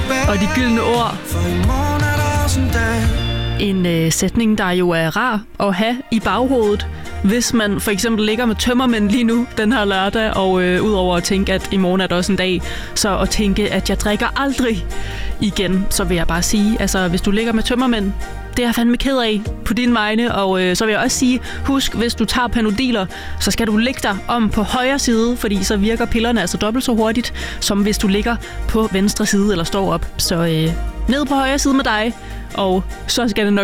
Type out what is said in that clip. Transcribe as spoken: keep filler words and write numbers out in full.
Og de gyldne ord. For i morgen er der også en dag. En øh, sætning, der jo er rar at have i baghovedet, hvis man for eksempel ligger med tømmermænd lige nu den her lørdag, og øh, udover at tænke, at i morgen er der også en dag, så at tænke, at jeg drikker aldrig igen, så vil jeg bare sige, altså hvis du ligger med tømmermænd, det er jeg fandme ked af på dine vegne, og øh, så vil jeg også sige, husk, hvis du tager Panodiler, så skal du ligge dig om på højre side, fordi så virker pillerne altså dobbelt så hurtigt, som hvis du ligger på venstre side eller står op. Så øh, ned på højre side med dig, og så skal det nok